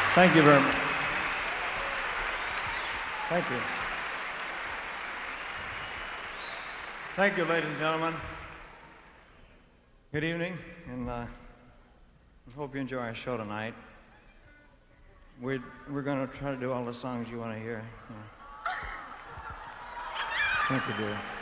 Thank you very much. Thank you. Thank you, ladies and gentlemen. Good evening, and I hope you enjoy our show tonight. We're going to try to do all the songs you want to hear. I think we do.